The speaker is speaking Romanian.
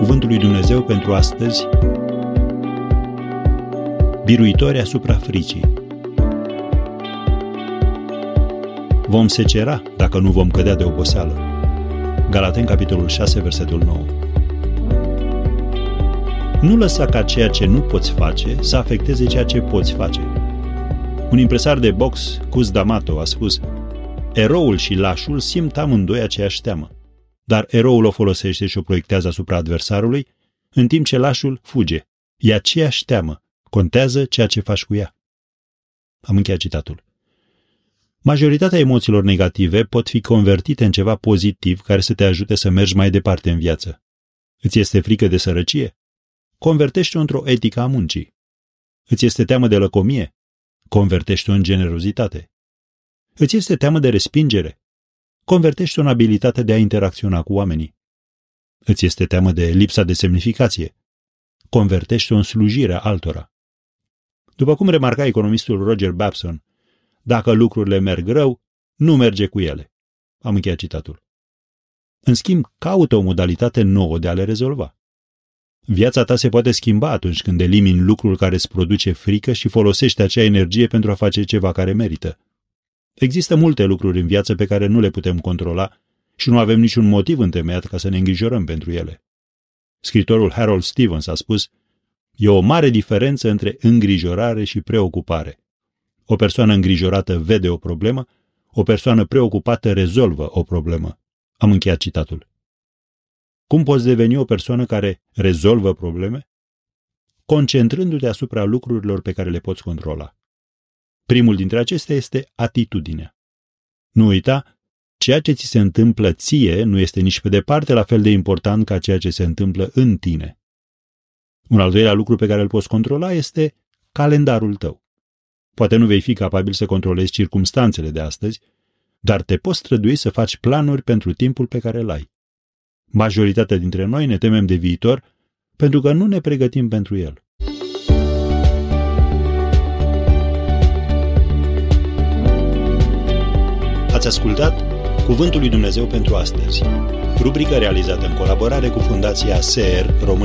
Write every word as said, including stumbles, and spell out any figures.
Cuvântul lui Dumnezeu pentru astăzi, biruitori asupra fricii. Vom secera dacă nu vom cădea de oboseală. Galateni, capitolul șase, versetul nouă. Nu lăsa ca ceea ce nu poți face să afecteze ceea ce poți face. Un impresar de box, Cus D'Amato, a spus: eroul și lașul simt amândoi aceeași teamă, dar eroul o folosește și o proiectează asupra adversarului, în timp ce lașul fuge. E aceeași teamă, contează ceea ce faci cu ea. Am încheiat citatul. Majoritatea emoțiilor negative pot fi convertite în ceva pozitiv care să te ajute să mergi mai departe în viață. Îți este frică de sărăcie? Convertește-o într-o etică a muncii. Îți este teamă de lăcomie? Convertește-o în generozitate. Îți este teamă de respingere? Convertește-o în abilitatea de a interacționa cu oamenii. Îți este teamă de lipsa de semnificație? Convertește-o în slujirea altora. După cum remarca economistul Roger Babson, dacă lucrurile merg rău, nu merge cu ele. Am încheiat citatul. În schimb, caută o modalitate nouă de a le rezolva. Viața ta se poate schimba atunci când elimini lucrul care îți produce frică și folosești acea energie pentru a face ceva care merită. Există multe lucruri în viață pe care nu le putem controla și nu avem niciun motiv întemeiat ca să ne îngrijorăm pentru ele. Scriitorul Harold Stevens a spus: e o mare diferență între îngrijorare și preocupare. O persoană îngrijorată vede o problemă, o persoană preocupată rezolvă o problemă. Am încheiat citatul. Cum poți deveni o persoană care rezolvă probleme? Concentrându-te asupra lucrurilor pe care le poți controla. Primul dintre acestea este atitudinea. Nu uita, ceea ce ți se întâmplă ție nu este nici pe departe la fel de important ca ceea ce se întâmplă în tine. Un al doilea lucru pe care îl poți controla este calendarul tău. Poate nu vei fi capabil să controlezi circumstanțele de astăzi, dar te poți strădui să faci planuri pentru timpul pe care îl ai. Majoritatea dintre noi ne temem de viitor pentru că nu ne pregătim pentru el. Ați ascultat Cuvântul lui Dumnezeu pentru astăzi, rubrica realizată în colaborare cu Fundația S E R România.